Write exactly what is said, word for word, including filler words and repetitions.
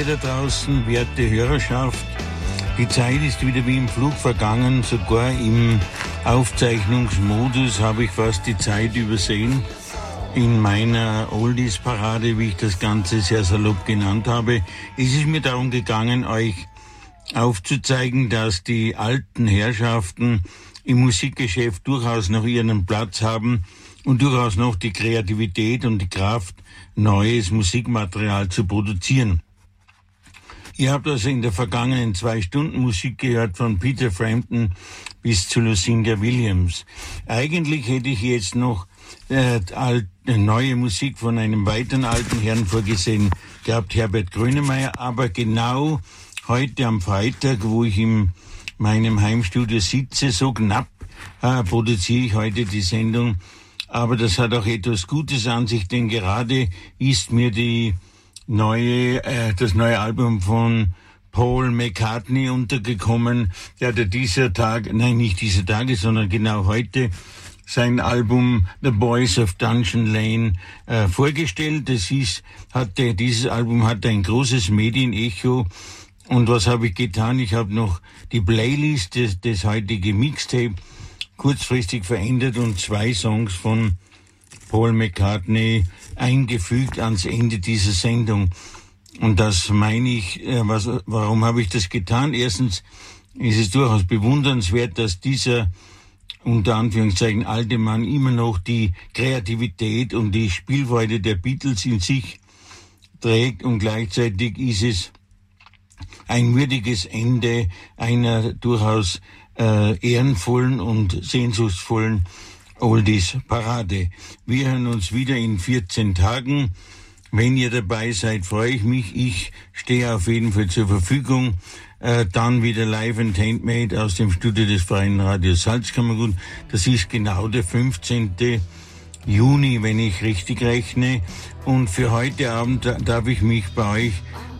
ihr da draußen, werte Hörerschaft. Die Zeit ist wieder wie im Flug vergangen, sogar im Aufzeichnungsmodus habe ich fast die Zeit übersehen. In meiner Oldies-Parade, wie ich das Ganze sehr salopp genannt habe, ist es mir darum gegangen, euch aufzuzeigen, dass die alten Herrschaften im Musikgeschäft durchaus noch ihren Platz haben und durchaus noch die Kreativität und die Kraft, neues Musikmaterial zu produzieren. Ihr habt also in der vergangenen zwei Stunden Musik gehört von Peter Frampton bis zu Lucinda Williams. Eigentlich hätte ich jetzt noch äh, alt, äh, neue Musik von einem weiteren alten Herrn vorgesehen gehabt, Herbert Grönemeyer, aber genau heute am Freitag, wo ich in meinem Heimstudio sitze, so knapp äh, produziere ich heute die Sendung. Aber das hat auch etwas Gutes an sich, denn gerade ist mir die neue, äh, das neue Album von Paul McCartney untergekommen. Der hat ja dieser Tag, nein, nicht dieser Tage, sondern genau heute sein Album The Boys of Dungeon Lane äh, vorgestellt. Das ist, hatte, dieses Album hat ein großes Medienecho. Und was habe ich getan? Ich habe noch die Playlist des, des heutigen Mixtape kurzfristig verändert und zwei Songs von Paul McCartney eingefügt ans Ende dieser Sendung. Und das meine ich, äh, was, warum habe ich das getan? Erstens ist es durchaus bewundernswert, dass dieser unter Anführungszeichen alte Mann immer noch die Kreativität und die Spielfreude der Beatles in sich trägt, und gleichzeitig ist es ein würdiges Ende einer durchaus äh, ehrenvollen und sehnsuchtsvollen Oldies-Parade. Wir hören uns wieder in vierzehn Tagen. Wenn ihr dabei seid, freue ich mich. Ich stehe auf jeden Fall zur Verfügung. Äh, dann wieder live and handmade aus dem Studio des Freien Radios Salzkammergut. Das ist genau der fünfzehnten Juni, wenn ich richtig rechne. Und für heute Abend darf ich mich bei euch